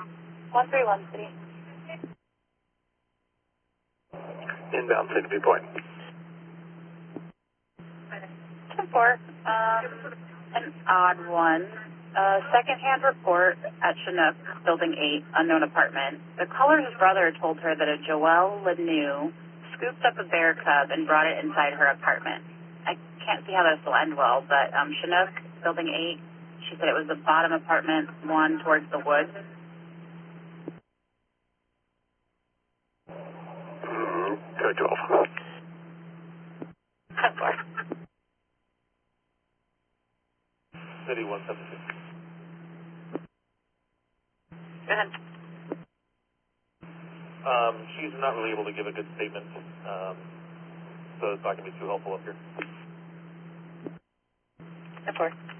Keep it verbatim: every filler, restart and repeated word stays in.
one three one City. Inbound City Viewpoint. ten four, um, an odd one. Uh, second-hand report at Chinook, Building eight, unknown apartment. The caller's brother told her that a Joelle Lanu scooped up a bear cub and brought it inside her apartment. I can't see how this will end well, but um, Chinook, Building eight, she said it was the bottom apartment, one towards the woods. Mm, Code twelve. ten four. City one seven six. Go ahead. Um, she's not really able to give a good statement, um, so it's not going to be too helpful up here. ten four.